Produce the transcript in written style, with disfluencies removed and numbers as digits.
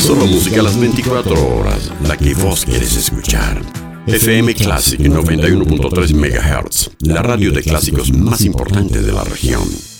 Solo música a las 24 horas, la que vos quieres escuchar. FM Classic 91.3 MHz, la radio de clásicos más importante de la región.